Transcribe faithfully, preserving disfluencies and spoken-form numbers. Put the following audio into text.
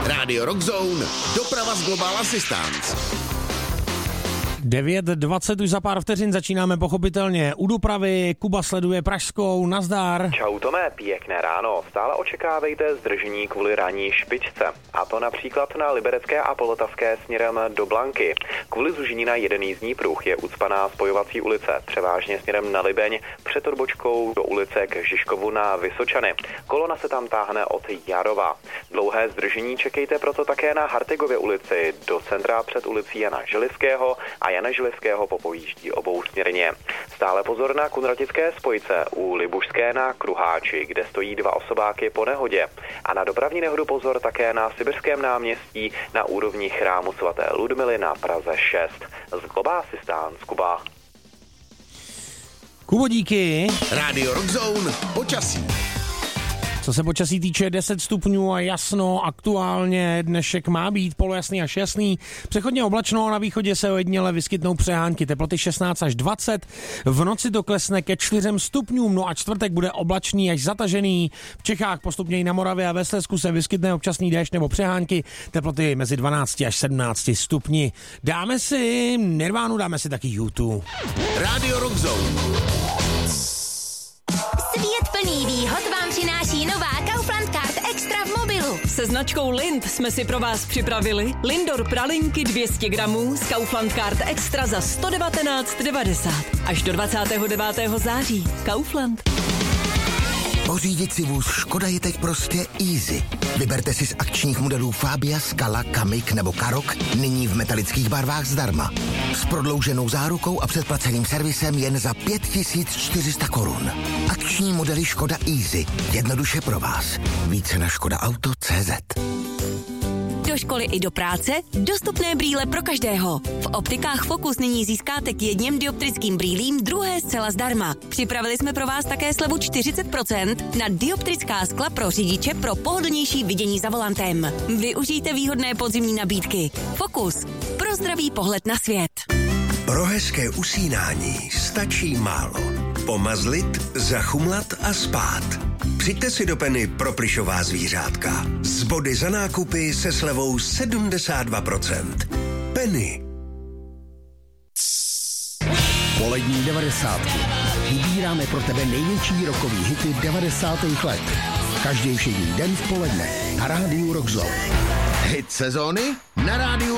Rádio Rockzone, doprava z Global Assistance. devět dvacet už za pár vteřin začínáme pochopitelně u dopravy. Kuba sleduje Pražskou, nazdar. Čau Tome, pěkné ráno. Stále očekávejte zdržení kvůli ranní špičce. A to například na Liberecké a Polotavské směrem do Blanky. Kvůli zužiní na jeden jízdní pruh je ucpaná spojovací ulice, převážně směrem na Libeň, před odbočkou do ulice k Žižkovu na Vysočany. Kolona se tam táhne od Jarova. Dlouhé zdržení čekejte proto také na Hartigově ulici, do centra před ulicí Jana Želivského a Jana Želivského popojíždí obousměrně. Stále pozor na kunratické spojce u Libušské na Kruháči, kde stojí dva osobáky po nehodě. A na dopravní nehodu pozor také na Sibirském náměstí na úrovni chrámu svaté Ludmily na Praze šest. Z Global Assistance, Kuba. Kubo, díky. Rádio Rockzone, počasí. Co se počasí týče, deset stupňů a jasno, aktuálně dnešek má být polojasný až jasný. Přechodně oblačno, na východě se ojediněle vyskytnou přehánky, teploty šestnáct až dvacet. V noci to klesne ke čtyřem stupňům, no a čtvrtek bude oblačný až zatažený. V Čechách postupně i na Moravě a ve Slezsku se vyskytne občasný déšť nebo přehánky, teploty mezi dvanáct až sedmnáct stupni. Dáme si Nirvánu, dáme si taky U dva. Rádio Rockzone. Svět plný výhod vám přináší nová Kaufland Card Extra v mobilu. Se značkou Lind jsme si pro vás připravili Lindor pralinky dvě stě gramů z Kaufland Card Extra za sto devatenáct devadesát. Až do dvacátého devátého září. Kaufland. Pořídit si vůz Škoda je teď prostě easy. Vyberte si z akčních modelů Fabia, Scala, Kamik nebo Karok nyní v metalických barvách zdarma. S prodlouženou zárukou a předplaceným servisem jen za pět tisíc čtyři sta korun. Akční modely Škoda Easy. Jednoduše pro vás. Více na škoda auto tečka cé zet. Do školy i do práce dostupné brýle pro každého. V optikách Focus nyní získáte k jedním dioptrickým brýlím druhé zcela zdarma. Připravili jsme pro vás také slevu čtyřicet procent na dioptrická skla pro řidiče pro pohodlnější vidění za volantem. Využijte výhodné podzimní nabídky. Focus. Pro zdravý pohled na svět. Pro hezké usínání stačí málo. Pomazlit, zachumlat a spát. Přijďte si do Penny pro plyšová zvířátka. Z body za nákupy se slevou sedmdesát dva procent. Penny. Polední devadesátky. Vybíráme pro tebe největší rockový hity devadesátých let. Každý všední den v poledne na Rádiu Rockzone. Hit sezóny na Rádiu